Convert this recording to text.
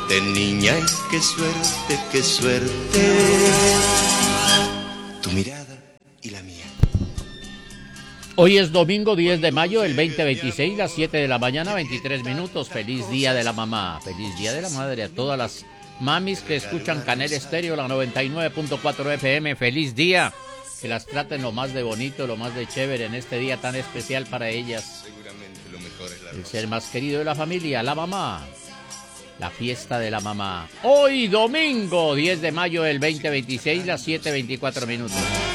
suerte, niña, y qué suerte, qué suerte. Tu mirada y la mía. Hoy es domingo 10 de mayo del 2026, las 7 de la mañana, 23 minutos. Feliz Día de la Mamá, feliz Día de la Madre a todas las mamis que escuchan Canal Estéreo, la 99.4 FM. Feliz día, que las traten lo más de bonito, lo más de chévere en este día tan especial para ellas. El ser más querido de la familia, la mamá. La fiesta de la mamá. Hoy domingo 10 de mayo del 2026, las 7:24 minutos.